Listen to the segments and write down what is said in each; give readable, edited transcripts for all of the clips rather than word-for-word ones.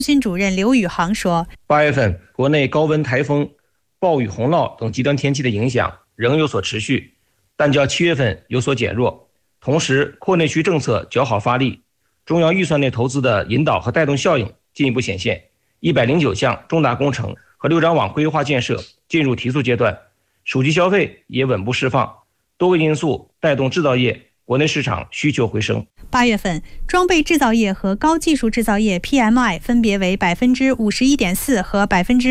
新主任刘宇航说 ，8月份国内高温、台风、暴雨、洪涝等极端天气的影响仍有所持续，但较7月份有所减弱。同时，扩内需政策较好发力，中央预算内投资的引导和带动效应进一步显现。109项重大工程和6张网规划建设进入提速阶段，手机消费也稳步释放，多个因素带动制造业国内市场需求回升。 8月份，装备制造业和高技术制造业 PMI 分别为51.4%和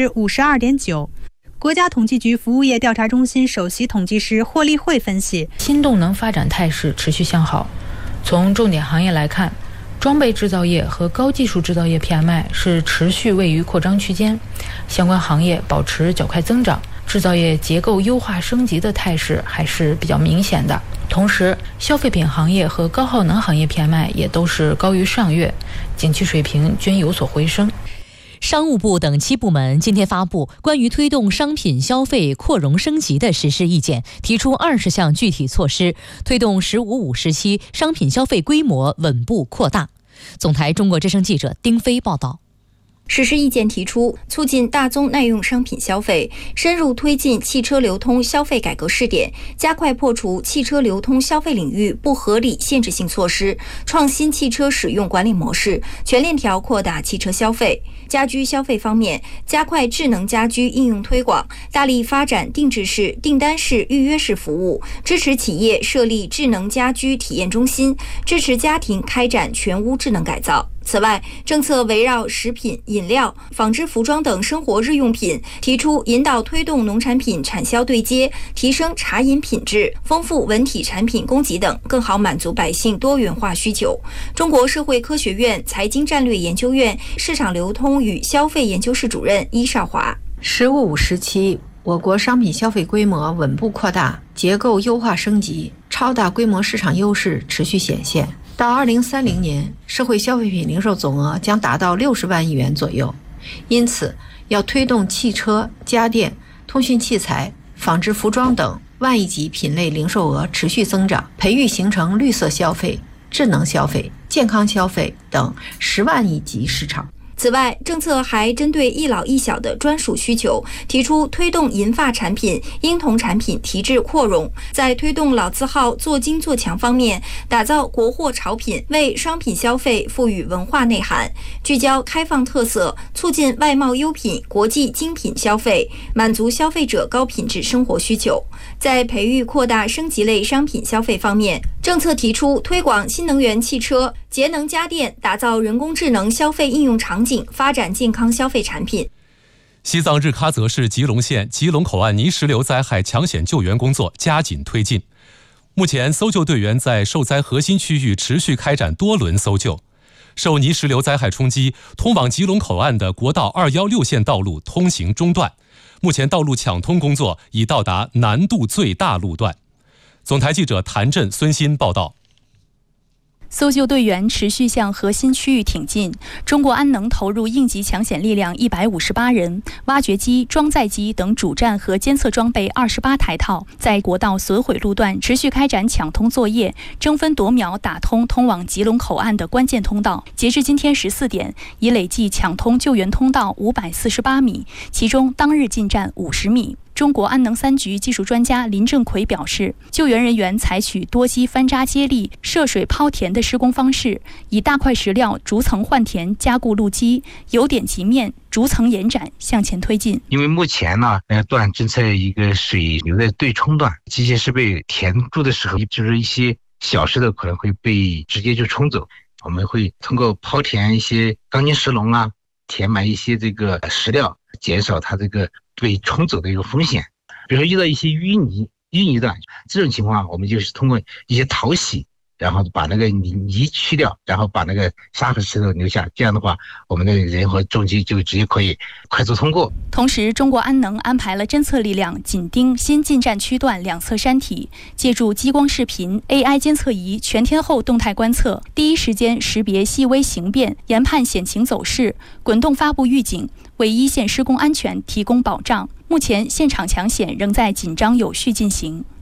52.9%。国家统计局服务业调查中心首席统计师霍立慧分析， 新动能发展态势持续向好。从重点行业来看，装备制造业和高技术制造业 PMI 是持续位于扩张区间，相关行业保持较快增长，制造业结构优化升级的态势还是比较明显的。同时，消费品行业和高耗能行业 PMI 也都是高于上月，景气水平均有所回升。 商务部等7部门今天发布关于推动商品消费扩容升级的实施意见，提出20项具体措施，推动“15+5”时期商品消费规模稳步扩大。总台中国之声记者丁飞报道。 实施意见提出，促进大宗耐用商品消费，深入推进汽车流通消费改革试点，加快破除汽车流通消费领域不合理限制性措施，创新汽车使用管理模式，全链条扩大汽车消费。家居消费方面，加快智能家居应用推广，大力发展定制式、订单式、预约式服务，支持企业设立智能家居体验中心，支持家庭开展全屋智能改造。此外，政策围绕食品、饮料、纺织服装等生活日用品，提出引导推动农产品产销对接，提升茶饮品质，丰富文体产品供给等，更好满足百姓多元化需求。中国社会科学院财经战略研究院市场流通与消费研究室主任伊少华 ，“15+5”时期，我国商品消费规模稳步扩大，结构优化升级，超大规模市场优势持续显现。到2030年，社会消费品零售总额将达到60万亿元左右。因此，要推动汽车、家电、通讯器材、纺织服装等万亿级品类零售额持续增长，培育形成绿色消费、智能消费、健康消费等10万亿级市场。 此外，政策还针对一老一小的专属需求，提出推动银发产品、婴童产品提质扩容，在推动老字号做精做强方面，打造国货潮品，为商品消费赋予文化内涵，聚焦开放特色，促进外贸优品、国际精品消费，满足消费者高品质生活需求。在培育扩大升级类商品消费方面，政策提出推广新能源汽车、节能家电，打造人工智能消费应用场景，发展健康消费产品。 西藏日喀则市吉隆县吉隆口岸泥石流灾害抢险救援工作加紧推进。目前，搜救队员在受灾核心区域持续开展多轮搜救。受泥石流灾害冲击，通往吉隆口岸的国道216线道路通行中断。目前，道路抢通工作已到达难度最大路段。总台记者谭震、孙鑫报道。 搜救队员持续向核心区域挺进，中国安能投入应急抢险力量158人，挖掘机、装载机等主战和监测装备28台套，在国道损毁路段持续开展抢通作业，争分夺秒打通通往吉隆口岸的关键通道。截至今天14点，已累计抢通救援通道548米，其中当日进站50米。中国安能3局技术专家林正奎表示，救援人员采取多机翻扎接力、涉水抛填的施工方式，以大块石料逐层换填加固路基，由点及面，逐层延展向前推进。 因为目前呢，段正在一个水流的对冲段，机械设备填住的时候，就是一些小石头可能会被直接就冲走。我们会通过抛填一些钢筋石笼啊，填满一些这个石料，减少它这个被冲走的一个风险。比如说遇到一些淤泥段，这种情况我们就是通过一些淘洗，然后把那个泥去掉，然后把那个沙和石头留下，这样的话我们的人和重机就直接可以快速通过。 同时，中国安能安排了侦测力量紧盯新进站区段两侧山体，借助激光视频、AI 监测仪全天候动态观测，第一时间识别细微形变，研判险情走势，滚动发布预警，为一线施工安全提供保障。目前现场抢险仍在紧张有序进行。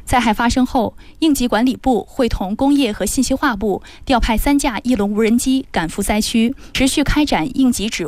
灾害发生后，应急管理部会同工业和信息化部调派3架翼龙无人机赶赴灾区，持续开展应急指